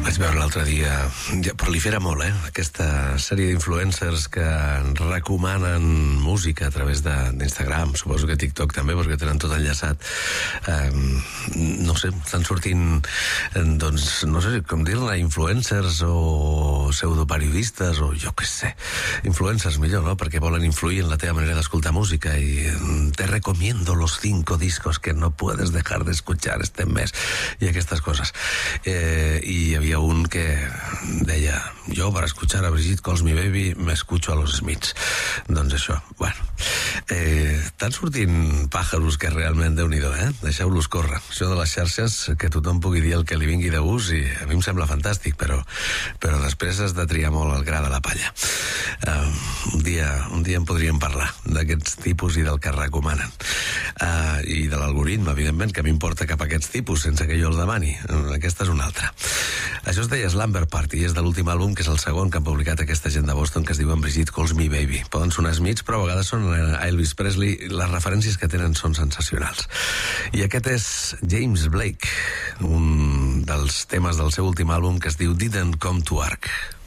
Vaig veure l'altre dia, ja prolifera molt, aquesta sèrie d'influencers que recomanen música a través d'Instagram, suposo que TikTok també, perquè tenen tot enllaçat. No sé, estan sortint, doncs, no sé com dir-ne, influencers o pseudoperiodistes o jo què sé, influencers millor, no? Perquè volen influir en la teva manera d'escoltar música i te recomiendo los 5 discos que no puedes dejar de escuchar este mes i aquestes coses. I hi havia un que deia, jo per escuchar a Brigitte Calls Me Baby m'escucho a los Smiths. Doncs això, bueno, estan sortint pàjaros que realment Déu-n'hi-do, deixeu-los córrer. Això de les xarxes, que tothom pugui dir el que li vingui de gust, i a mi em sembla fantàstic, però després has de triar molt el gra de la palla. Un dia en podríem parlar d'aquests tipus i del que recomanen, i de l'algoritme, evidentment, que m'importa cap a aquests tipus sense que jo el demani. Aquesta és una altra. Això es deia Slumber Party, és de l'últim àlbum, que és el segon que han publicat aquesta gent de Boston, que es diuen Brigitte Calls Me Baby. Poden sonar Smiths, però a vegades són Elvis Presley. Les referències que tenen són sensacionals. I aquest és James Blake, un dels temes del seu últim àlbum, que es diu Didn't Come to Work.